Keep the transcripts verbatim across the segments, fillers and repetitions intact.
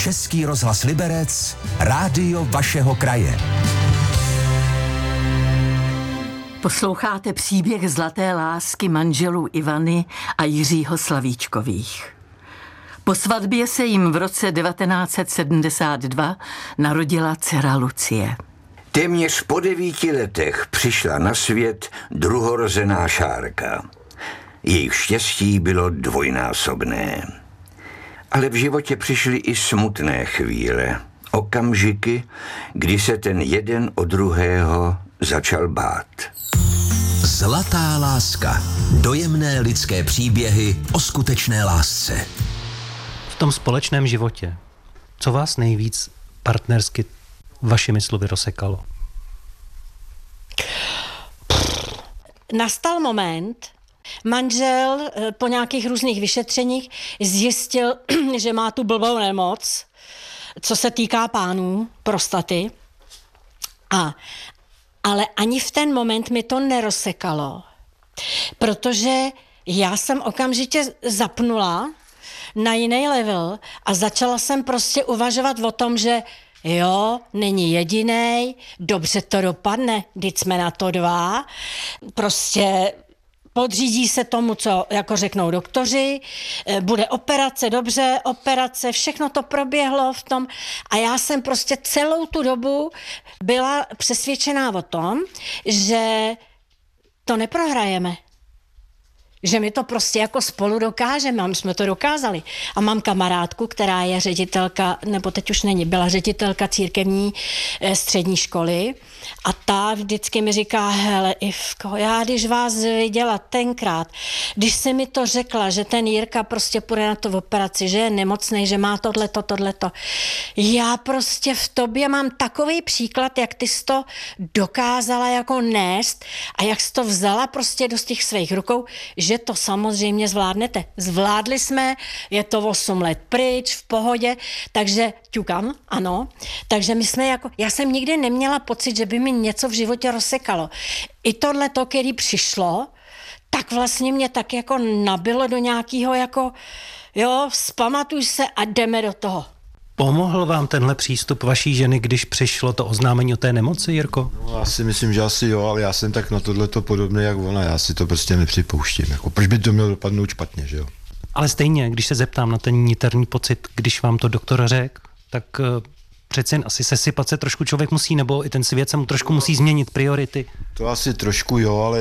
Český rozhlas Liberec, rádio vašeho kraje. Posloucháte příběh zlaté lásky manželů Ivany a Jiřího Slavíčkových. Po svatbě se jim v roce devatenáct set sedmdesát dva narodila dcera Lucie. Téměř po devíti letech přišla na svět druhorozená Šárka. Jejich štěstí bylo dvojnásobné. Ale v životě přišly i smutné chvíle. Okamžiky, kdy se ten jeden od druhého začal bát. Zlatá láska. Dojemné lidské příběhy o skutečné lásce. V tom společném životě, co vás nejvíc partnersky vašimi slovy rozsekalo? Nastal moment, manžel po nějakých různých vyšetřeních zjistil, že má tu blbou nemoc, co se týká pánů, prostaty. A, ale ani v ten moment mi to nerozsekalo, protože já jsem okamžitě zapnula na jiný level a začala jsem prostě uvažovat o tom, že jo, není jedinej, dobře to dopadne, vždyť jsme na to dva, prostě podřídí se tomu, co jako řeknou doktoři, bude operace, dobře, operace, všechno to proběhlo v tom a já jsem prostě celou tu dobu byla přesvědčená o tom, že to neprohrajeme. Že my to prostě jako spolu dokážeme, a my jsme to dokázali. A mám kamarádku, která je ředitelka, nebo teď už není, byla ředitelka církevní eh, střední školy a ta vždycky mi říká, hele Ivko, já když vás viděla tenkrát, když jsi mi to řekla, že ten Jirka prostě půjde na tu operaci, že je nemocnej, že má tohleto, tohleto. Já prostě v tobě mám takový příklad, jak ty jsi to dokázala jako nést a jak jsi to vzala prostě do těch svých rukou, že to samozřejmě zvládnete. Zvládli jsme, je to osm let pryč, v pohodě, takže ťukám, ano. Takže my jsme jako, já jsem nikdy neměla pocit, že by mi něco v životě rozsekalo. I tohleto, který přišlo, tak vlastně mě tak jako nabilo do nějakého jako, jo, vzpamatuj se a jdeme do toho. Pomohl vám tenhle přístup vaší ženy, když přišlo to oznámení o té nemoci, Jirko? No, já si myslím, že asi jo, ale já jsem tak na tohleto podobný jak ona, já si to prostě nepřipouštím. Jako, proč by to mělo dopadnout špatně, že jo? Ale stejně, když se zeptám na ten niterný pocit, když vám to doktor řekl, tak uh, přece jen asi sesypat se trošku člověk musí, nebo i ten svět se mu trošku musí změnit priority. To asi trošku jo, ale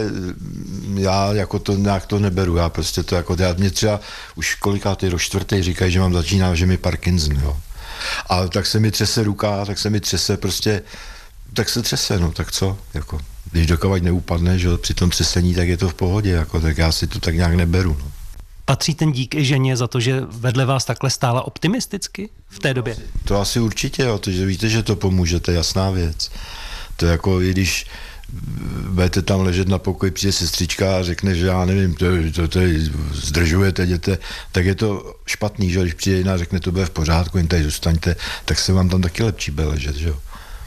já jako to nějak to neberu, já prostě to jako, já mě třeba už kolikátý do čtvrtý říkají, že mám začíná, že mi Parkinson, jo. A tak se mi třese ruka, tak se mi třese prostě, tak se třese, no, tak co, jako, když dokovat neupadne, že při tom třesení, tak je to v pohodě, jako, tak já si to tak nějak neberu, no. Patří ten dík i ženě za to, že vedle vás takhle stála optimisticky v té době? To asi určitě, jo, to, že víte, že to pomůže, to je jasná věc. To je jako, i když budete tam ležet na pokoji, přijde sestřička a řekne, že já nevím, to, to, to zdržujete, jděte, tak je to špatný, že když přijde jiná, řekne, to bude v pořádku, jen tady zůstaňte, tak se vám tam taky lepší bude ležet, že jo.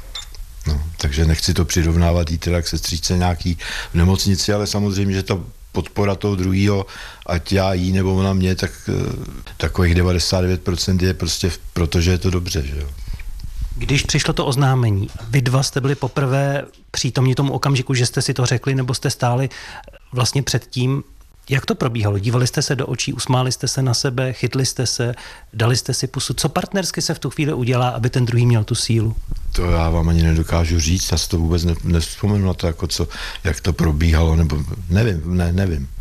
No, takže nechci to přirovnávat jí teda k sestřičce nějaký v nemocnici, ale samozřejmě, že ta podpora toho druhýho, ať já jí nebo ona mě, tak takových devadesát devět procent je prostě proto, že je to dobře, že jo. Když přišlo to oznámení, vy dva jste byli poprvé přítomní tomu okamžiku, že jste si to řekli, nebo jste stáli vlastně před tím, jak to probíhalo? Dívali jste se do očí, usmáli jste se na sebe, chytli jste se, dali jste si pusu. Co partnersky se v tu chvíli udělá, aby ten druhý měl tu sílu? To já vám ani nedokážu říct, já si to vůbec ne, nevzpomenu na to, jako co, jak to probíhalo, nebo nevím, ne, nevím.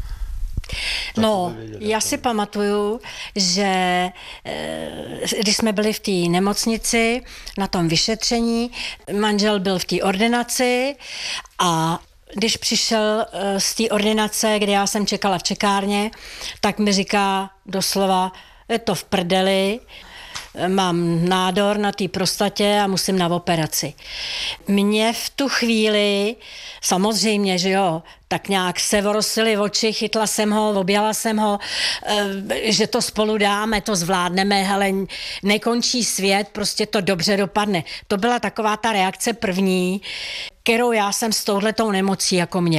No, já si pamatuju, že když jsme byli v té nemocnici na tom vyšetření, manžel byl v té ordinaci a když přišel z té ordinace, kde já jsem čekala v čekárně, tak mi říká doslova, je to v prdeli, mám nádor na té prostatě a musím na operaci. Mě v tu chvíli, samozřejmě, že jo, tak nějak se vorosily oči, chytla jsem ho, objala jsem ho, že to spolu dáme, to zvládneme, hele, nekončí svět, prostě to dobře dopadne. To byla taková ta reakce první, kterou já jsem s touhletou nemocí jako měla.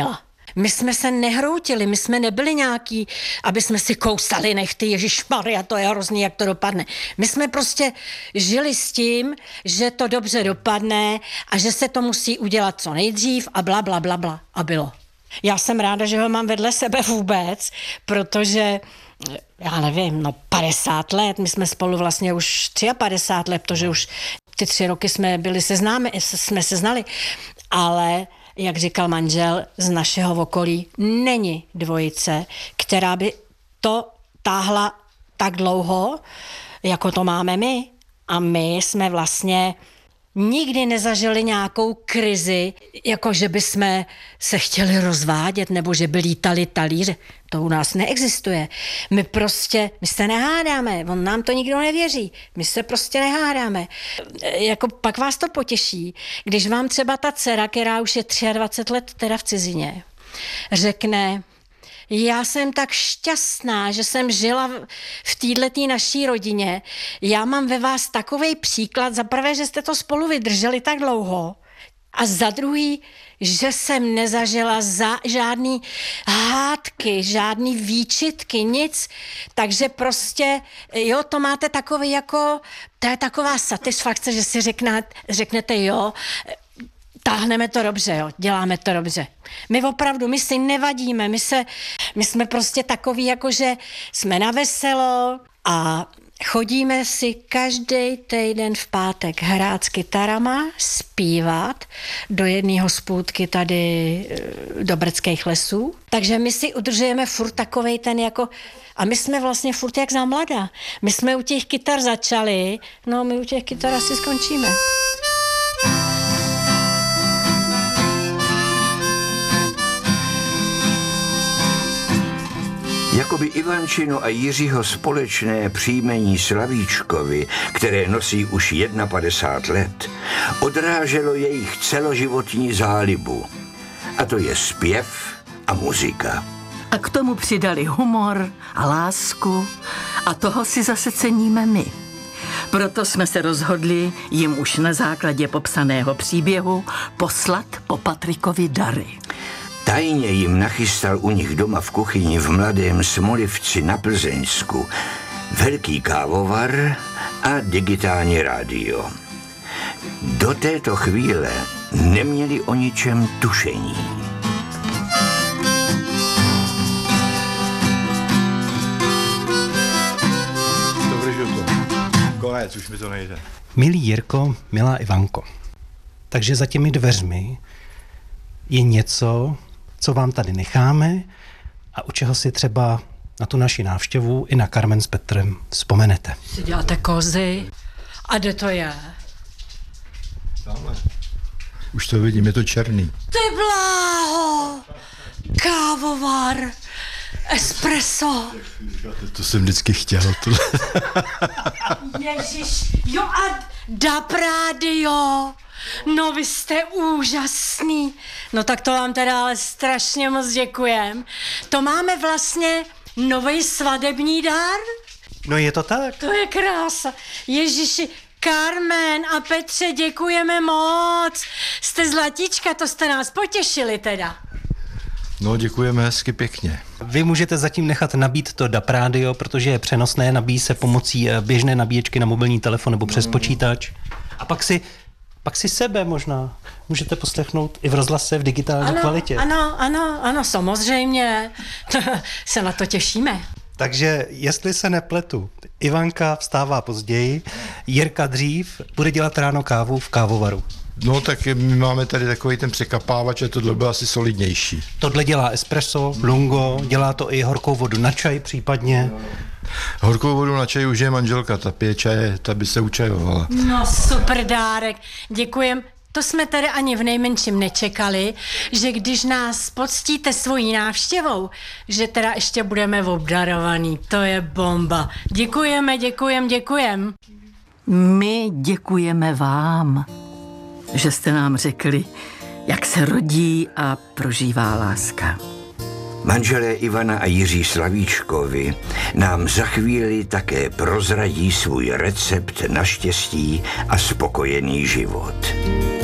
My jsme se nehroutili, my jsme nebyli nějaký, aby jsme si kousali nechty, ježišmarja, to je hrozný, jak to dopadne. My jsme prostě žili s tím, že to dobře dopadne a že se to musí udělat co nejdřív a bla, bla, bla, bla. A bylo. Já jsem ráda, že ho mám vedle sebe vůbec, protože já nevím, no padesát let, my jsme spolu vlastně už padesát tři let, protože už ty tři roky jsme byli seznámi, jsme se znali, ale jak říkal manžel z našeho okolí, není dvojice, která by to táhla tak dlouho, jako to máme my. A my jsme vlastně nikdy nezažili nějakou krizi, jako že by jsme se chtěli rozvádět, nebo že by lítali talíře. To u nás neexistuje. My prostě, my se nehádáme, on nám to nikdo nevěří. My se prostě nehádáme. Jako pak vás to potěší, když vám třeba ta dcera, která už je dvacet tři let teda v cizině, řekne, já jsem tak šťastná, že jsem žila v této naší rodině. Já mám ve vás takovej příklad, za prvé, že jste to spolu vydrželi tak dlouho a za druhý, že jsem nezažila za žádný hádky, žádný výčitky, nic. Takže prostě, jo, to máte takový jako, to je taková satisfakce, že si řekne, řeknete, jo, táhneme to dobře, jo, děláme to dobře. My opravdu, my si nevadíme, my, se, my jsme prostě takový, jakože jsme na veselo a chodíme si každý týden v pátek hrát s kytarama, zpívat do jedné hospůdky tady do Brdských lesů. Takže my si udržujeme furt takovej ten jako... A my jsme vlastně furt jak za mlada. My jsme u těch kytar začali, no my u těch kytar asi skončíme. Jakoby Ivančino a Jiřího společné příjmení Slavíčkovi, které nosí už padesát jedna let, odráželo jejich celoživotní zálibu. A to je zpěv a muzika. A k tomu přidali humor a lásku a toho si zase ceníme my. Proto jsme se rozhodli jim už na základě popsaného příběhu poslat po Patrikovi dary. Tajně jim nachystal u nich doma v kuchyni v Mladém Smolivci na Plzeňsku velký kávovar a digitální rádio. Do této chvíle neměli o ničem tušení. Dobře, že to. Konec, už mi to nejde. Milý Jirko, milá Ivanko, takže za těmi dveřmi je něco, co vám tady necháme a u čeho si třeba na tu naši návštěvu i na Carmen s Petrem vzpomenete. Si děláte kozy? A kde to je? Tamhle. Už to vidím, je to černý. Ty bláho! Kávovar! Espresso! To jsem vždycky chtěl. Ježiš, jo a Dab rádio! No vy jste úžasný. No tak to vám teda ale strašně moc děkujem. To máme vlastně nový svadební dar? No je to tak. To je krása. Ježiši, Carmen a Petře, děkujeme moc. Jste zlatíčka, to jste nás potěšili teda. No děkujeme hezky pěkně. Vy můžete zatím nechat nabít to Dab rádio, protože je přenosné, nabíjí se pomocí běžné nabíječky na mobilní telefon nebo přes počítač. A pak si Pak si sebe možná můžete poslechnout i v rozhlase v digitální ano, kvalitě. Ano, ano, ano, samozřejmě. Se na to těšíme. Takže jestli se nepletu, Ivanka vstává později, Jirka dřív, bude dělat ráno kávu v kávovaru. No tak my máme tady takový ten překapávač a tohle byl asi solidnější. Tohle dělá espresso, lungo, dělá to i horkou vodu na čaj případně. Horkou vodu na čaj už je manželka, ta pije čaje, ta by se učajovala. No super dárek, děkujem. To jsme tady ani v nejmenším nečekali, že když nás poctíte svojí návštěvou, že teda ještě budeme obdarovaný. To je bomba. Děkujeme, děkujem, děkujem. My děkujeme vám, že jste nám řekli, jak se rodí a prožívá láska. Manželé Ivana a Jiří Slavíčkovi nám za chvíli také prozradí svůj recept na štěstí a spokojený život.